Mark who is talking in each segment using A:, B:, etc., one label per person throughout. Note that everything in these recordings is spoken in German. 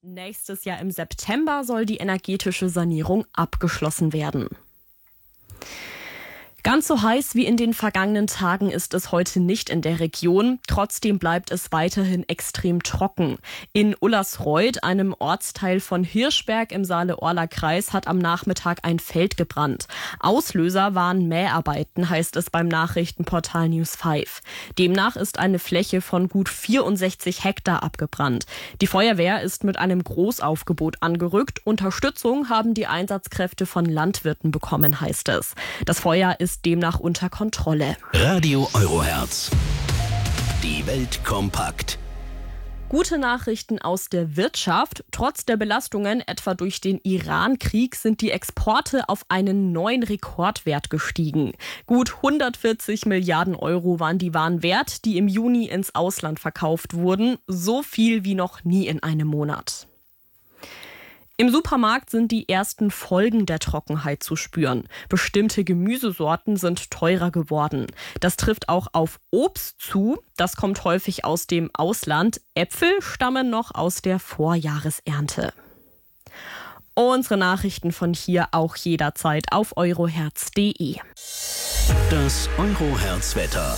A: Nächstes Jahr im September soll die energetische Sanierung abgeschlossen werden. Ganz so heiß wie in den vergangenen Tagen ist es heute nicht in der Region. Trotzdem bleibt es weiterhin extrem trocken. In Ullersreuth, einem Ortsteil von Hirschberg im Saale-Orla-Kreis, hat am Nachmittag ein Feld gebrannt. Auslöser waren Mäharbeiten, heißt es beim Nachrichtenportal News 5. Demnach ist eine Fläche von gut 64 Hektar abgebrannt. Die Feuerwehr ist mit einem Großaufgebot angerückt. Unterstützung haben die Einsatzkräfte von Landwirten bekommen, heißt es. Das Feuer ist demnach unter Kontrolle.
B: Radio Eurohertz. Die Welt kompakt.
A: Gute Nachrichten aus der Wirtschaft. Trotz der Belastungen, etwa durch den Iran-Krieg, sind die Exporte auf einen neuen Rekordwert gestiegen. Gut 140 Milliarden Euro waren die Waren wert, die im Juni ins Ausland verkauft wurden. So viel wie noch nie in einem Monat. Im Supermarkt sind die ersten Folgen der Trockenheit zu spüren. Bestimmte Gemüsesorten sind teurer geworden. Das trifft auch auf Obst zu. Das kommt häufig aus dem Ausland. Äpfel stammen noch aus der Vorjahresernte. Unsere Nachrichten von hier auch jederzeit auf eurohertz.de.
B: Das Eurohertz-Wetter.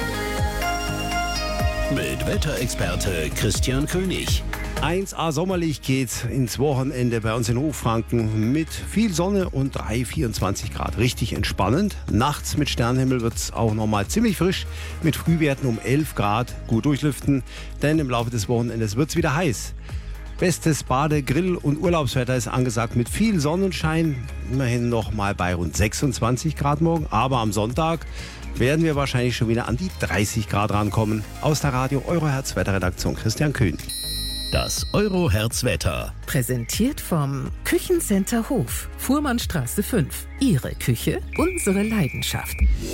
B: Mit Wetterexperte Christian König.
C: 1A sommerlich geht's ins Wochenende bei uns in Hochfranken mit viel Sonne und 24 Grad. Richtig entspannend. Nachts mit Sternenhimmel wird's auch nochmal ziemlich frisch mit Frühwerten um 11 Grad. Gut durchlüften, denn im Laufe des Wochenendes wird's wieder heiß. Bestes Bade-, Grill- und Urlaubswetter ist angesagt mit viel Sonnenschein. Immerhin nochmal bei rund 26 Grad morgen. Aber am Sonntag werden wir wahrscheinlich schon wieder an die 30 Grad rankommen. Aus der Radio Eurohertz Wetterredaktion Christian Köhn.
B: Das Eurohertz-Wetter.
D: Präsentiert vom Küchencenter Hof, Fuhrmannstraße 5. Ihre Küche, unsere Leidenschaft.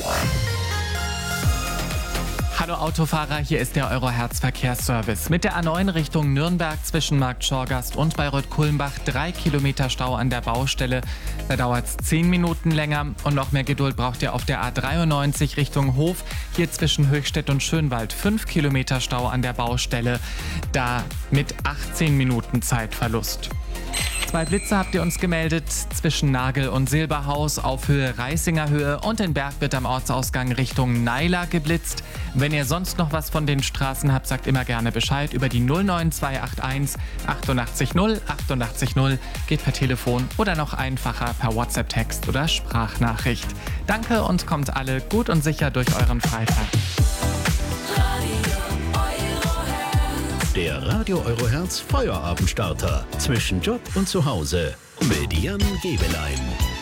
E: Hallo Autofahrer, hier ist der Eurohertz Verkehrsservice. Mit der A9 Richtung Nürnberg zwischen Markt Schorgast und Bayreuth-Kulmbach 3 Kilometer Stau an der Baustelle. Da dauert es 10 Minuten länger und noch mehr Geduld braucht ihr auf der A93 Richtung Hof. Hier zwischen Höchstädt und Schönwald 5 Kilometer Stau an der Baustelle. Da mit 18 Minuten Zeitverlust. 2 Blitze habt ihr uns gemeldet zwischen Nagel und Silberhaus auf Höhe Reißinger Höhe und in Berg wird am Ortsausgang Richtung Naila geblitzt. Wenn ihr sonst noch was von den Straßen habt, sagt immer gerne Bescheid über die 09281 88 0 88 0. Geht per Telefon oder noch einfacher per WhatsApp-Text oder Sprachnachricht. Danke und kommt alle gut und sicher durch euren Freitag.
B: Der Radio Eurohertz Feuerabendstarter zwischen Job und Zuhause mit Jan Gebelein.